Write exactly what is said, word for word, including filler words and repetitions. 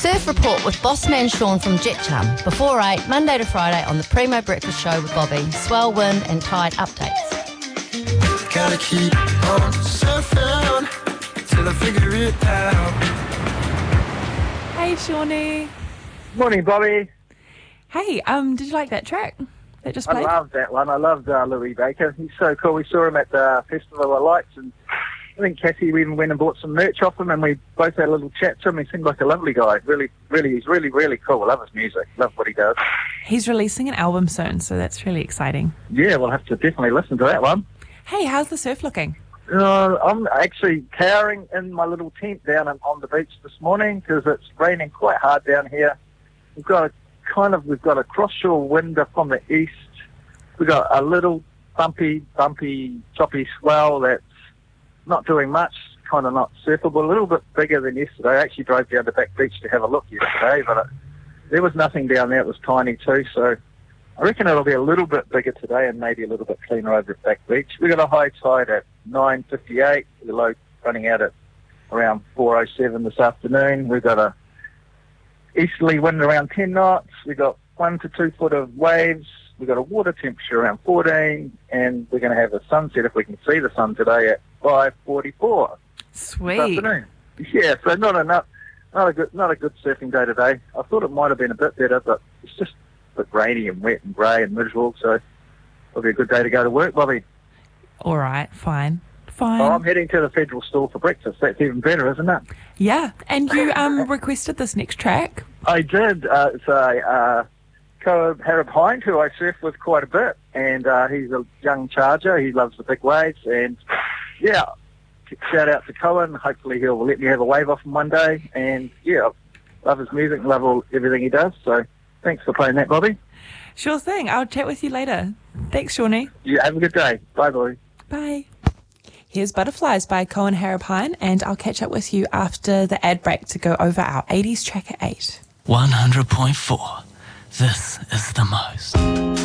Surf Report with Bossman Sean from Jet Chum. Before eight, Monday to Friday on the Primo Breakfast Show with Bobby. Swell, wind and tide updates. Gotta keep on surfing till I figure it out. Hey, Shawnee. Morning, Bobby. Hey, um, did you like that track that just I played? loved that one. I loved uh, Louis Baker. He's so cool. We saw him at the Festival of Lights, and I think Cassie even went and bought some merch off him, and we both had a little chat to him. He seemed like a lovely guy. Really, really, he's really, really cool. I love his music. Love what he does. He's releasing an album soon, so that's really exciting. Yeah, we'll have to definitely listen to that one. Hey, how's the surf looking? Uh, I'm actually cowering in my little tent down on the beach this morning because it's raining quite hard down here. We've got a kind of, we've got a cross-shore wind up on the east. We've got a little bumpy, bumpy, choppy swell that's not doing much, kind of not surfable, a little bit bigger than yesterday. I actually drove down to Back Beach to have a look yesterday, but it, there was nothing down there. It was tiny too, so I reckon it'll be a little bit bigger today and maybe a little bit cleaner over at Back Beach. We've got a high tide at nine fifty-eight, the low running out at around four oh seven this afternoon. We've got a easterly wind around ten knots. We've got one to two foot of waves. We've got a water temperature around fourteen, and we're going to have a sunset, if we can see the sun today, at five forty-four. Sweet. This afternoon. Yeah, so not enough, not a good, not a good surfing day today. I thought it might have been a bit better, but it's just a bit rainy and wet and grey and miserable, so it'll be a good day to go to work, Bobby. All right, fine. Fine. Oh, I'm heading to the Federal Store for breakfast. That's even better, isn't it? Yeah, and you um requested this next track. I did. Uh, it's a uh, co Harib Hind, who I surf with quite a bit, and uh, he's a young charger. He loves the big waves, and yeah, shout out to Cohen. Hopefully he'll let me have a wave off him one day, and yeah, love his music, love all, everything he does, so thanks for playing that, Bobby. Sure thing. I'll chat with you later. Thanks, Shawnee. Yeah, have a good day. Bye, Bobby. Bye. Here's Butterflies by Cohen Harib Hind, and I'll catch up with you after the ad break to go over our eighties track at eight. one hundred point four. This is the most.